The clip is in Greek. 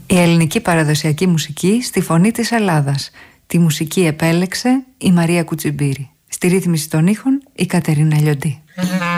Η ελληνική παραδοσιακή μουσική στη φωνή της Ελλάδας. Τη μουσική επέλεξε η Μαρία Κουτσιμπήρη. Στη ρύθμιση των ήχων η Κατερίνα Λιοντή.